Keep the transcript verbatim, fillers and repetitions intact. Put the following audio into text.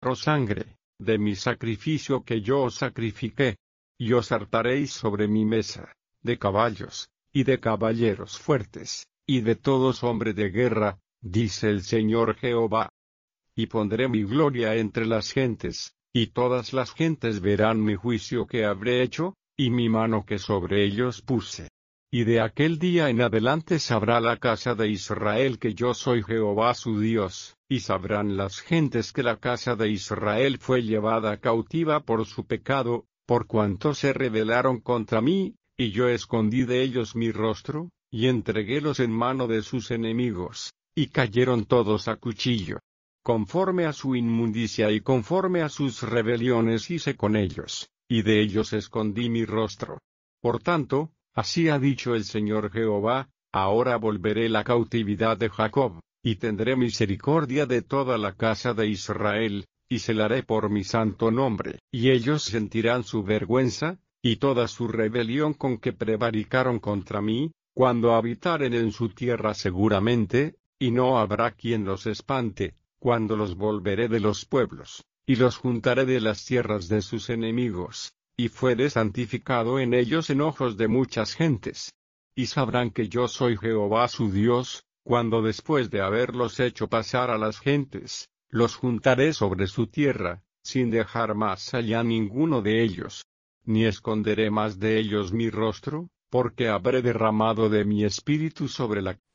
sangre, de mi sacrificio que yo os sacrifiqué. Y os hartaréis sobre mi mesa, de caballos, y de caballeros fuertes, y de todos hombres de guerra, dice el Señor Jehová. Y pondré mi gloria entre las gentes, y todas las gentes verán mi juicio que habré hecho, y mi mano que sobre ellos puse. Y de aquel día en adelante sabrá la casa de Israel que yo soy Jehová su Dios, y sabrán las gentes que la casa de Israel fue llevada cautiva por su pecado, por cuanto se rebelaron contra mí, y yo escondí de ellos mi rostro, y entreguélos en mano de sus enemigos, y cayeron todos a cuchillo. Conforme a su inmundicia y conforme a sus rebeliones hice con ellos, y de ellos escondí mi rostro. Por tanto, así ha dicho el Señor Jehová, ahora volveré la cautividad de Jacob, y tendré misericordia de toda la casa de Israel, y celaré por mi santo nombre, y ellos sentirán su vergüenza, y toda su rebelión con que prevaricaron contra mí, cuando habitaren en su tierra seguramente, y no habrá quien los espante, cuando los volveré de los pueblos, y los juntaré de las tierras de sus enemigos, y fuere santificado en ellos en ojos de muchas gentes. Y sabrán que yo soy Jehová su Dios, cuando después de haberlos hecho pasar a las gentes, los juntaré sobre su tierra, sin dejar más allá ninguno de ellos. Ni esconderé más de ellos mi rostro, porque habré derramado de mi espíritu sobre la